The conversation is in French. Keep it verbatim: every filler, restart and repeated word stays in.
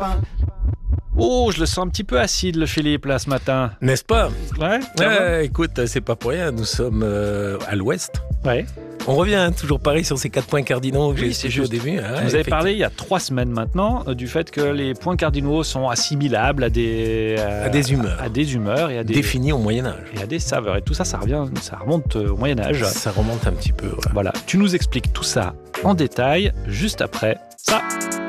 Oh, je le sens un petit peu acide, le Philippe, là, ce matin. N'est-ce pas? Ouais, Ouais, écoute, c'est pas pour rien, nous sommes euh, à l'ouest. ouais. On revient hein, toujours pareil sur ces quatre points cardinaux que Oui, j'ai c'est expliqués au juste. début. Ah, Vous avez parlé il y a trois semaines maintenant euh, du fait que les points cardinaux sont assimilables à des, euh, À des humeurs. à des humeurs et à des, Définis au Moyen-Âge. et à des saveurs. Et tout ça, ça revient, ça remonte euh, au Moyen-Âge. Ça remonte un petit peu. Ouais. Voilà. Tu nous expliques tout ça en détail juste après ça.